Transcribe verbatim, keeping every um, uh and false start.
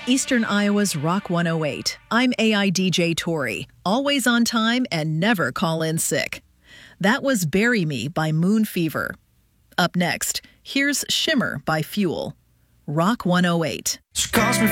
Eastern Iowa's Rock one oh eight. I'm A I D J Tori, always on time and never call in sick. That was Bury Me by Moon Fever. Up next, here's Shimmer by Fuel. Rock one oh eight. She calls me